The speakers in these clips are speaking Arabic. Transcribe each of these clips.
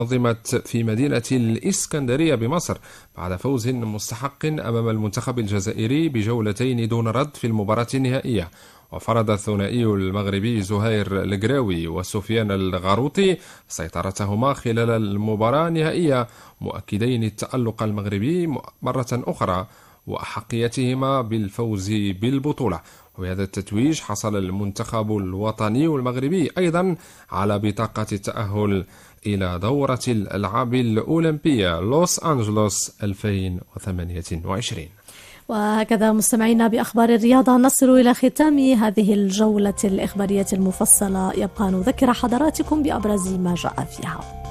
نظمت في مدينة الإسكندرية بمصر بعد فوز مستحق أمام المنتخب الجزائري بجولتين دون رد في المباراة النهائية. وفرض الثنائي المغربي زهير القراوي وسفيان الغروطي سيطرتهما خلال المباراة النهائية، مؤكدين التألق المغربي مرة أخرى وأحقيتهما بالفوز بالبطولة. وبهذا التتويج حصل المنتخب الوطني المغربي أيضا على بطاقة التأهل إلى دورة الألعاب الأولمبية لوس أنجلوس 2028. وهكذا مستمعينا بأخبار الرياضة نصل إلى ختام هذه الجولة الإخبارية المفصلة. يبقى نذكر حضراتكم بأبرز ما جاء فيها.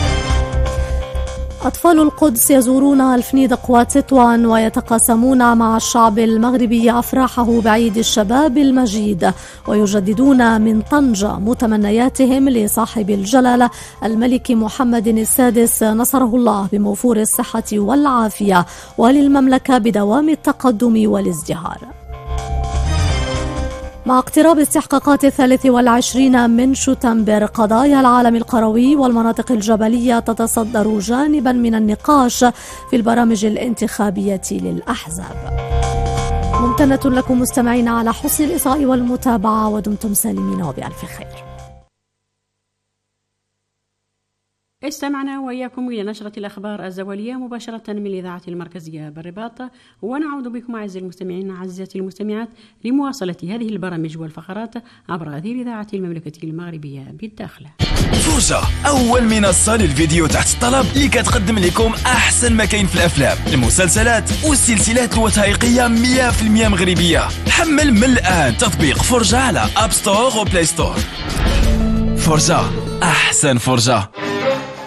أطفال القدس يزورون الفنيدق وتطوان ويتقاسمون مع الشعب المغربي أفراحه بعيد الشباب المجيد، ويجددون من طنجة متمنياتهم لصاحب الجلالة الملك محمد السادس نصره الله بموفور الصحة والعافية، وللمملكة بدوام التقدم والازدهار. مع اقتراب استحقاقات 23 من شتنبر، قضايا العالم القروي والمناطق الجبلية تتصدر جانبا من النقاش في البرامج الانتخابية للأحزاب. ممتنة لكم مستمعين على حسن الإصغاء والمتابعة، ودمتم سالمين وبألف خير. استمعنا وإياكم إلى نشرة الأخبار الزوالية مباشرة من الإذاعة المركزية بالرباط، ونعود بكم أعزائي المستمعين عزيزاتي المستمعات لمواصلة هذه البرامج والفقرات عبر هذه الإذاعة المملكة المغربية بالداخل. فرجة أول منصة للفيديو تحت الطلب اللي كتقدم لكم أحسن ما كاين في الأفلام، المسلسلات والسلسلات الوثائقية 100% مغربية. حمل من الآن تطبيق فرجة على أب ستور وبلاي ستور. فرجة أحسن فرجة.